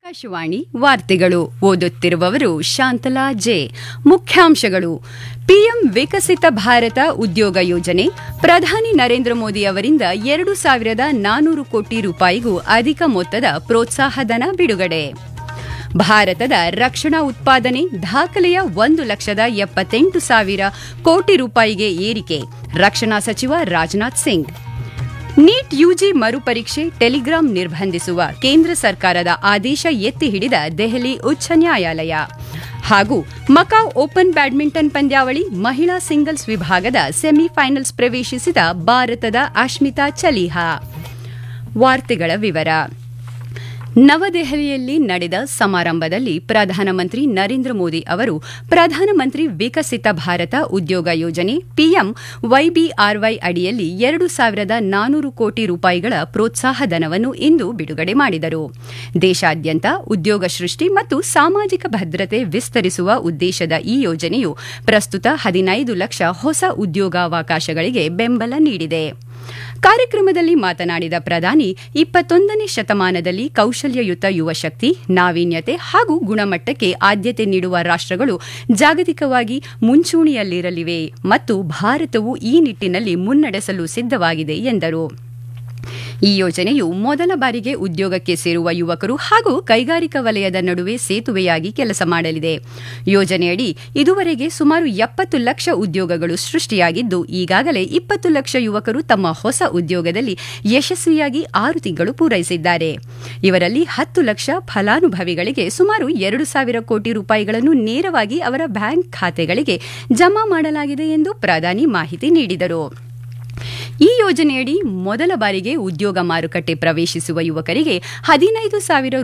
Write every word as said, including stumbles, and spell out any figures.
ಆಕಾಶವಾಣಿ ವಾರ್ತೆಗಳು ಓದುತ್ತಿರುವವರು ಶಾಂತಲಾ ಜೆ. ಮುಖ್ಯಾಂಶಗಳು: ಪಿಎಂ ವಿಕಸಿತ ಭಾರತ ಉದ್ಯೋಗ ಯೋಜನೆ, ಪ್ರಧಾನಿ ನರೇಂದ್ರ ಮೋದಿ ಅವರಿಂದ ಎರಡು ಸಾವಿರದ ನಾನೂರು ಕೋಟಿ ರೂಪಾಯಿಗೂ ಅಧಿಕ ಮೊತ್ತದ ಪ್ರೋತ್ಸಾಹಧನ ಬಿಡುಗಡೆ. ಭಾರತದ ರಕ್ಷಣಾ ಉತ್ಪಾದನೆ ದಾಖಲೆಯ ಒಂದು ಲಕ್ಷದ ಎಪ್ಪತ್ತೆಂಟು ಸಾವಿರ ಕೋಟಿ ರೂಪಾಯಿಗೆ ಏರಿಕೆ, ರಕ್ಷಣಾ ಸಚಿವ Rajnath Singh. NEET UG ಮರುಪರೀಕ್ಷೆ telegram ನಿರ್ಬಂಧಿಸುವ ಕೇಂದ್ರ ಸರ್ಕಾರದ ಆದೇಶ ಎತ್ತಿ ಹಿಡಿದ ದೆಹಲಿ ಉಚ್ಚ ನ್ಯಾಯಾಲಯ. ಹಾಗೂ ಮಕಾವ್ ಓಪನ್ ಬ್ಯಾಡ್ಮಿಂಟನ್ ಪಂದ್ಯಾವಳಿ ಮಹಿಳಾ ಸಿಂಗಲ್ಸ್ ವಿಭಾಗದ ಸೆಮಿಫೈನಲ್ಸ್ ಪ್ರವೇಶಿಸಿದ ಭಾರತದ ಅಶ್ಮಿತಾ ಚಲಿಹಾ. ವಾರ್ತೆಗಳ ವಿವರ. ನವದೆಹಲಿಯಲ್ಲಿ ನಡೆದ ಸಮಾರಂಭದಲ್ಲಿ ಪ್ರಧಾನಮಂತ್ರಿ ನರೇಂದ್ರ ಮೋದಿ ಅವರು ಪ್ರಧಾನಮಂತ್ರಿ ವಿಕಸಿತ ಭಾರತ ಉದ್ಯೋಗ ಯೋಜನೆ ಪಿಎಂ ವೈಬಿಆರ್ವೈ ಅಡಿಯಲ್ಲಿ ಎರಡು ಸಾವಿರದ ನಾನೂರು ಕೋಟಿ ರೂಪಾಯಿಗಳ ಪ್ರೋತ್ಸಾಹಧನವನ್ನು ಇಂದು ಬಿಡುಗಡೆ ಮಾಡಿದರು. ದೇಶಾದ್ಯಂತ ಉದ್ಯೋಗ ಸೃಷ್ಟಿ ಮತ್ತು ಸಾಮಾಜಿಕ ಭದ್ರತೆ ವಿಸ್ತರಿಸುವ ಉದ್ದೇಶದ ಈ ಯೋಜನೆಯು ಪ್ರಸ್ತುತ ಹದಿನೈದು ಲಕ್ಷ ಹೊಸ ಉದ್ಯೋಗಾವಕಾಶಗಳಿಗೆ ಬೆಂಬಲ ನೀಡಿದೆ. ಕಾರ್ಯಕ್ರಮದಲ್ಲಿ ಮಾತನಾಡಿದ ಪ್ರಧಾನಿ, ಇಪ್ಪತ್ತೊಂದನೇ ಶತಮಾನದಲ್ಲಿ ಕೌಶಲ್ಯಯುತ ಯುವಶಕ್ತಿ, ನಾವೀನ್ಯತೆ ಹಾಗೂ ಗುಣಮಟ್ಟಕ್ಕೆ ಆದ್ಯತೆ ನೀಡುವ ರಾಷ್ಟ್ರಗಳು ಜಾಗತಿಕವಾಗಿ ಮುಂಚೂಣಿಯಲ್ಲಿರಲಿವೆ ಮತ್ತು ಭಾರತವು ಈ ನಿಟ್ಟಿನಲ್ಲಿ ಮುನ್ನಡೆಸಲು ಸಿದ್ಧವಾಗಿದೆ ಎಂದರು. ಈ ಯೋಜನೆಯು ಮೊದಲ ಬಾರಿಗೆ ಉದ್ಯೋಗಕ್ಕೆ ಸೇರುವ ಯುವಕರು ಹಾಗೂ ಕೈಗಾರಿಕಾ ವಲಯದ ನಡುವೆ ಸೇತುವೆಯಾಗಿ ಕೆಲಸ ಮಾಡಲಿದೆ. ಯೋಜನೆಯಡಿ ಇದುವರೆಗೆ ಸುಮಾರು ಎಪ್ಪತ್ತು ಲಕ್ಷ ಉದ್ಯೋಗಗಳು ಸೃಷ್ಟಿಯಾಗಿದ್ದು, ಈಗಾಗಲೇ ಇಪ್ಪತ್ತು ಲಕ್ಷ ಯುವಕರು ತಮ್ಮ ಹೊಸ ಉದ್ಯೋಗದಲ್ಲಿ ಯಶಸ್ವಿಯಾಗಿ ಆರು ತಿಂಗಳು ಪೂರೈಸಿದ್ದಾರೆ. ಇವರಲ್ಲಿ ಹತ್ತು ಲಕ್ಷ ಫಲಾನುಭವಿಗಳಿಗೆ ಸುಮಾರು ಎರಡು ಸಾವಿರ ಕೋಟಿ ರೂಪಾಯಿಗಳನ್ನು ನೇರವಾಗಿ ಅವರ ಬ್ಯಾಂಕ್ ಖಾತೆಗಳಿಗೆ ಜಮಾ ಮಾಡಲಾಗಿದೆ ಎಂದು ಪ್ರಧಾನಿ ಮಾಹಿತಿ ನೀಡಿದರು. ಈ ಯೋಜನೆಯಡಿ ಮೊದಲ ಬಾರಿಗೆ ಉದ್ಯೋಗ ಮಾರುಕಟ್ಟೆ ಪ್ರವೇಶಿಸುವ ಯುವಕರಿಗೆ ಹದಿನೈದು ಸಾವಿರ